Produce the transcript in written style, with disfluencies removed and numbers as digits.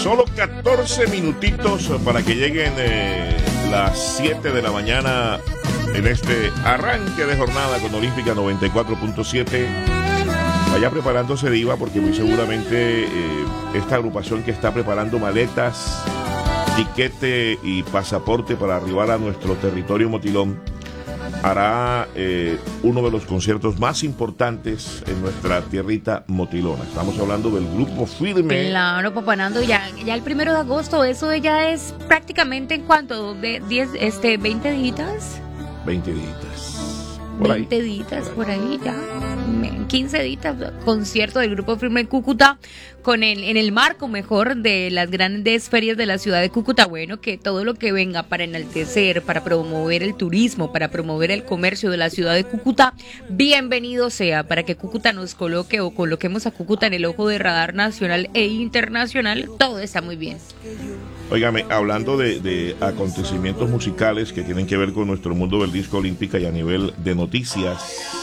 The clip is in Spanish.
Solo 14 minutitos para que lleguen las 7 de la mañana en este arranque de jornada con Olímpica 94.7. Vaya preparándose, Diva, porque muy seguramente esta agrupación que está preparando maletas, tiquete y pasaporte para arribar a nuestro territorio motilón hará uno de los conciertos más importantes en nuestra tierrita motilona. Estamos hablando del Grupo Firme. Claro, Papá Nando, ya el 1 de agosto, eso ya es prácticamente en cuanto de 20 días. 20 días. 20 días por ahí ya. 15 días, concierto del Grupo Firme en Cúcuta, en el marco mejor de las grandes ferias de la ciudad de Cúcuta. Bueno, que todo lo que venga para enaltecer, para promover el turismo, para promover el comercio de la ciudad de Cúcuta, bienvenido sea, para que Cúcuta nos coloque o coloquemos a Cúcuta en el ojo de radar nacional e internacional. Todo está muy bien. Óigame, hablando de acontecimientos musicales que tienen que ver con nuestro mundo del disco olímpica y a nivel de noticias,